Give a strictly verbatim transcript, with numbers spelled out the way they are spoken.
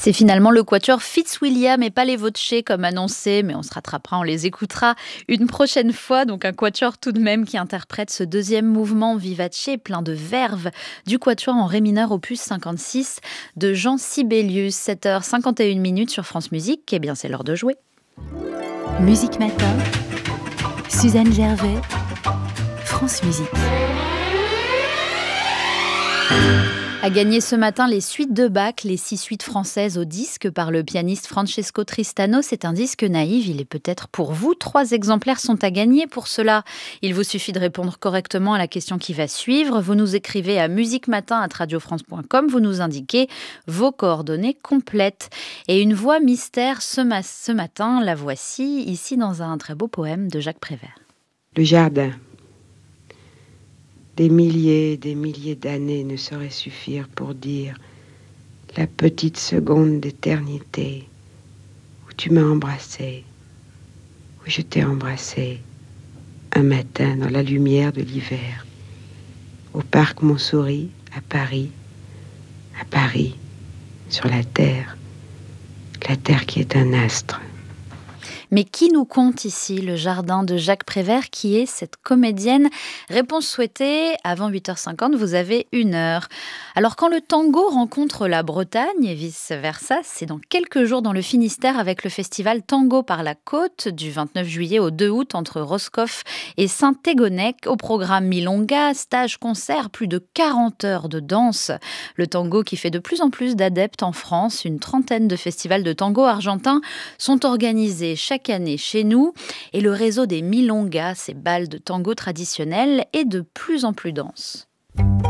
C'est finalement le quatuor Fitzwilliam et pas les Voce comme annoncé, mais on se rattrapera, on les écoutera une prochaine fois. Donc un quatuor tout de même qui interprète ce deuxième mouvement vivace plein de verve du quatuor en ré mineur opus cinquante-six de Jean Sibelius. sept heures cinquante et une minutes sur France Musique. Eh bien c'est l'heure de jouer. Musique Matin, Suzanne Gervais, France Musique. A gagné ce matin les suites de Bach, les six suites françaises au disque par le pianiste Francesco Tristano. C'est un disque naïf, il est peut-être pour vous. Trois exemplaires sont à gagner. Pour cela, il vous suffit de répondre correctement à la question qui va suivre. Vous nous écrivez à musiquematin arobase radio france point com, vous nous indiquez vos coordonnées complètes. Et une voix mystère ce, ma- ce matin, la voici ici dans un très beau poème de Jacques Prévert. Le jardin. Des milliers et des milliers d'années ne sauraient suffire pour dire la petite seconde d'éternité où tu m'as embrassé, où je t'ai embrassé, un matin dans la lumière de l'hiver, au parc Montsouris, à Paris, à Paris, sur la terre, la terre qui est un astre. Mais qui nous conte ici le jardin de Jacques Prévert? Qui est cette comédienne? Réponse souhaitée, avant huit heures cinquante, vous avez une heure. Alors quand le tango rencontre la Bretagne et vice-versa, c'est dans quelques jours dans le Finistère avec le festival Tango par la Côte du vingt-neuf juillet au deux août entre Roscoff et Saint-Thégonnec. Au programme Milonga, stage, concert, plus de quarante heures de danse. Le tango qui fait de plus en plus d'adeptes en France. Une trentaine de festivals de tango argentin sont organisés chaque année chez nous, et le réseau des Milongas, ces balles de tango traditionnelles, est de plus en plus dense.